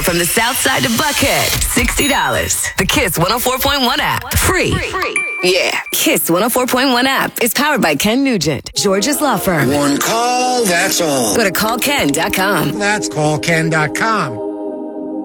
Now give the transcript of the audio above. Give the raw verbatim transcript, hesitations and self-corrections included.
From the South Side to Buckhead, sixty dollars. The Kiss one oh four point one app. Free. Free. Yeah. Kiss one oh four point one app is powered by Ken Nugent, George's Law Firm. One call, that's all. Go to call ken dot com. That's call ken dot com.